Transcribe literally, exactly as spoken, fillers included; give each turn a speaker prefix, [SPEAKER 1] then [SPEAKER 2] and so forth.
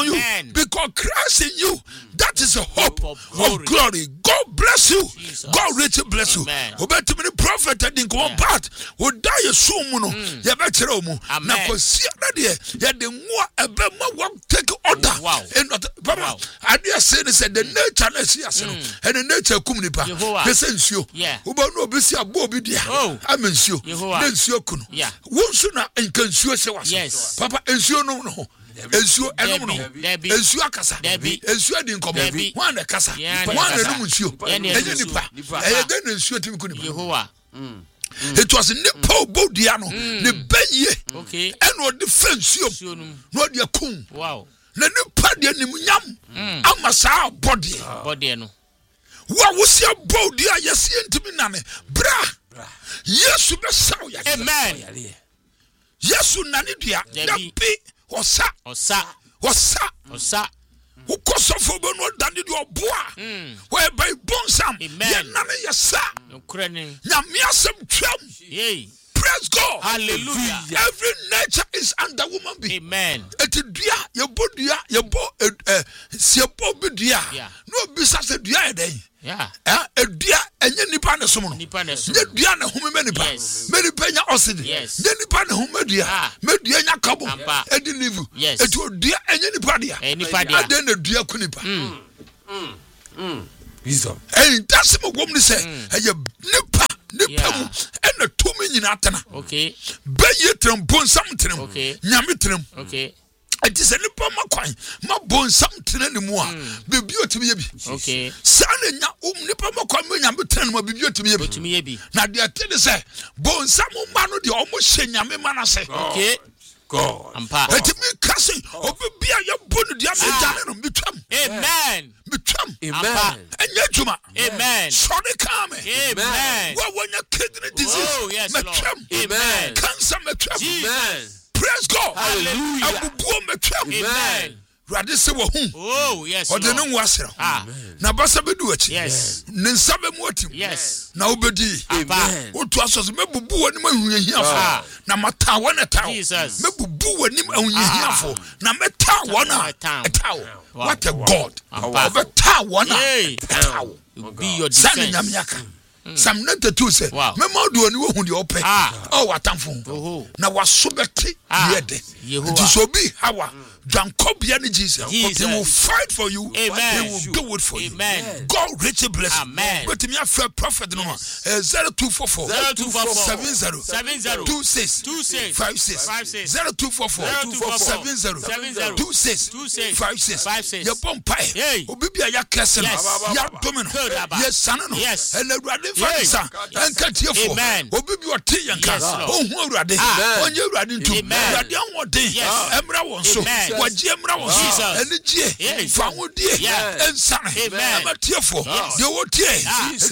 [SPEAKER 1] on you. Because Christ in you, that is a hope of glory. God bless you. God richly bless you. Obey to many prophet and in one part will die a soon. You better omo. Now for see that year, you had the more a bit more take order. And not Papa. I dare say this and the nature and the nature kumnipa. They sense you. Uba no bisi a bobi dia. I mean you. Then you kun. Once na in consume yes. Papa ensure no no. Ensure eno no. Ensure kasa. Ensure din komo. One the kasa. One the ensure. Enye nipa. Eye den ensure timi kun nipa. It was nipa bodia no. Ne beye. Okay. Eno defense you. No dia kun. Wow. Na nipa dia nimunyam. Amasa body. Body no. Wa wosia bodia yesi ntimi nane. Bra. Yesu be saw ya. Amen. Yesu nani dia da bi osa osa osa osa ukosofo be no dani di oboa we by bonsam ye nani yesa nkrani nyame asem twam yey praise God hallelujah every nature is under woman be amen etidua ye bodua ye bo eh siebo bedua no bisa se dua eden yeah eh edua enye nipa ne som no nipa ne som ne dua ne home nipa me nipa nya osidi ne nipa ne home dua me dua nya kabo edi live etu dua enye nipa dia nipa dia ade ne dua ku nipa mm mm wisdom eh that's me wom ni say eye nipa nipa mu ena tumi nyina atena okay be ye trem bon sam trem nyame trem okay it is a nipa makwan ma bon sam tena ne mu a bebi otimi ye bi okay sa na nya um nipa makwan ma nyame tena ma bebi otimi ye bi otimi ye bi na de atene say bon sam ma no de omo hye nyame ma na say okay God ampa etimi kasi obibia ye bonu dia me dane no mitwam amen mitwam amen enye juma amen sorry come amen wa wonya kidney disease mitwam amen cancer mitwam amen praise God hallelujah amen Radi se wo hu oh yes o de no wasra na basa bedu achi yes ne nsabe mu atim yes na obedi amen o to aso mebubu wani mahuhiafo na mata wona tawo mebubu wani mahuhiafo na meta wona tawo what a God obeta wona tawo be your defense Sam ninety-two say me ma do oni wo hu de ope oh watamfo na wasobeti yede it is obi hawa Jankobia ni Jesus. He will fight for you. Amen. He will do it for Amen. You. God richly bless you. Amen. But me a prophet no zero two four four seven zero two six five six zero two four four seven zero two six five six. Your bompai. Obibia ya kese no. Ya domino. Yes sanno. And the Rade Fanisa. And Katiefo. Obibi oti yanka. Oh hu Rade. Onye Rade ntu. Rade anwo den. Emra won so. Wajemra was energy, found dear, and son, Amatiafo, the what